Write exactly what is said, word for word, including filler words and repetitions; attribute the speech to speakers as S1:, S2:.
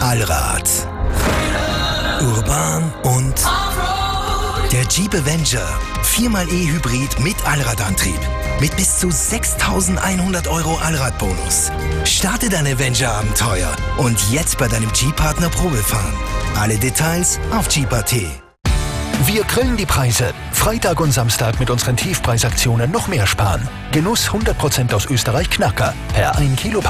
S1: Allrad. Urban und der Jeep Avenger. Viermal E-Hybrid mit Allradantrieb. Mit bis zu sechstausendeinhundert Euro Allradbonus. Starte dein Avenger-Abenteuer und jetzt bei deinem Jeep-Partner Probefahren. Alle Details auf Jeep Punkt at.
S2: Wir grillen die Preise. Freitag und Samstag mit unseren Tiefpreisaktionen noch mehr sparen. Genuss hundert Prozent aus Österreich Knacker. Per ein Kilo